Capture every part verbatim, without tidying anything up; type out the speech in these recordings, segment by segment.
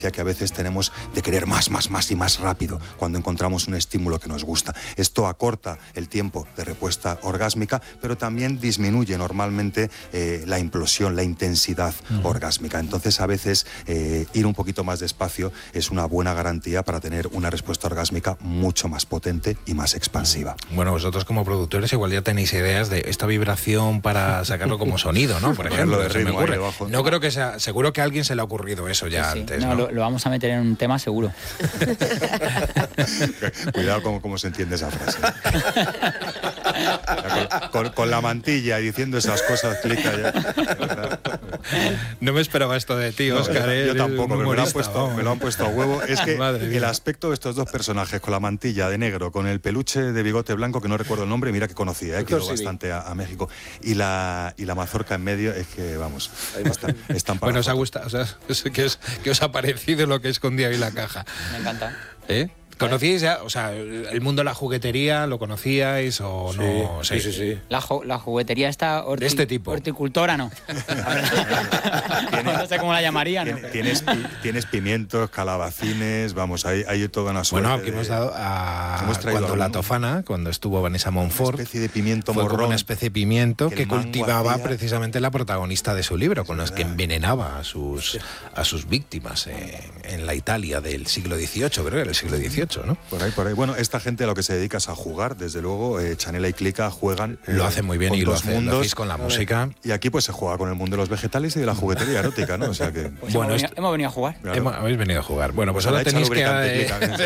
que a veces tenemos de querer más, más, más y más rápido cuando encontramos un estímulo que nos gusta. Esto acorta el tiempo de respuesta orgásmica, pero también disminuye normalmente eh, la implosión, la intensidad uh-huh. orgásmica. Entonces, a veces eh, ir un poquito más despacio es una buena garantía para tener una respuesta orgásmica mucho más potente y más expansiva. Bueno, vosotros como productores igual ya tenéis ideas de esta vibración para sacarlo como sonido, ¿no? Por ejemplo, de ritmo, me ocurre. No creo que sea, seguro que a alguien se le ha ocurrido eso ya sí, antes, no, ¿no? Lo, lo vamos a meter en un tema seguro. Cuidado con cómo se entiende esa frase. Con, con, con la mantilla y diciendo esas cosas, clica ya. No me esperaba esto de ti, Óscar. No, ¿eh? Yo tampoco, me lo, han puesto, me lo han puesto a huevo. Es que el aspecto de estos dos personajes, con la mantilla de negro, con el peluche de bigote blanco, que no recuerdo el nombre, mira que conocía, ¿eh? que ido bastante a, a México, y la, y la mazorca en medio, es que, vamos, están, están para... Bueno, ¿os ha gustado? O sea, ¿qué os, qué os ha parecido lo que escondía ahí la caja? Me encanta. ¿Eh? ¿Conocíais ya? O sea, el mundo de la juguetería, ¿lo conocíais o no? Sí, sí, sí. sí. La, ju la juguetería está horti de este tipo. Horticultora, no. No sé cómo la llamarían. ¿no? Tienes, tienes pimientos, calabacines, vamos, hay, hay toda una suerte. Bueno, aquí hemos dado a... Hemos cuando la Tofana, cuando estuvo Vanessa Monfort, una especie de pimiento fue morrón, como una especie de pimiento que, que cultivaba hacía... precisamente la protagonista de su libro, con los que envenenaba a sus, a sus víctimas eh, en la Italia del siglo dieciocho, creo que era el siglo dieciocho, ¿no? Por ahí, por ahí. Bueno, esta gente a lo que se dedica es a jugar, desde luego, eh, Chanela y Clica juegan... Lo hacen muy bien y lo, hace, lo hacéis con la música. Y aquí pues se juega con el mundo de los vegetales y de la juguetería erótica, ¿no? O sea que... Pues bueno, hemos venido, hemos venido a jugar. Claro. Hemos, habéis venido a jugar. Bueno, pues, pues ahora tenéis que... Eh,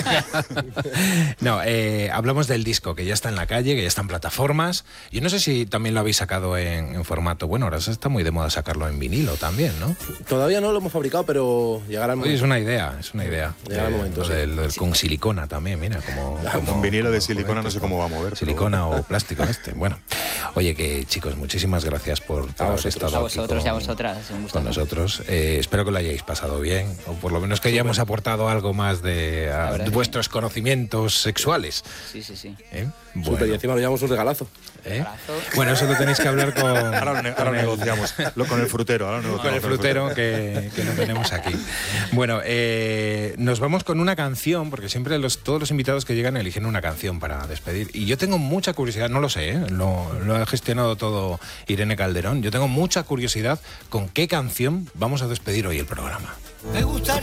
no, eh, hablamos del disco, que ya está en la calle, que ya está en plataformas. Yo no sé si también lo habéis sacado en, en formato... Bueno, ahora está muy de moda sacarlo en vinilo también, ¿no? Todavía no lo hemos fabricado, pero llegará el momento. Oye, es una idea, es una idea. Llegará el momento. Pues sí. el, el, con silicona también, mira, como... Como un vinilo de silicona no sé cómo va a mover. Silicona pero... o plástico este. Bueno, oye, que chicos, muchísimas gracias por, por haber estado a vosotros aquí y a vosotras. Un con nosotros. Eh, espero que lo hayáis pasado bien, o por lo menos que hayamos aportado algo más de a, vuestros conocimientos sexuales. Sí, sí, sí. ¿Eh? Bueno. Super, y encima lo llevamos un regalazo. ¿Eh? Bueno, eso lo tenéis que hablar con... Ahora, lo, ne ahora con negociamos. Lo, con el frutero. Ahora con el frutero que, que lo tenemos aquí. Bueno, eh, nos vamos con una canción, porque siempre los, todos los invitados que llegan eligen una canción para despedir. Y yo tengo mucha curiosidad, no lo sé, ¿eh? lo, lo ha gestionado todo Irene Calderón. Yo tengo mucha curiosidad con qué canción vamos a despedir hoy el programa. Me gustaría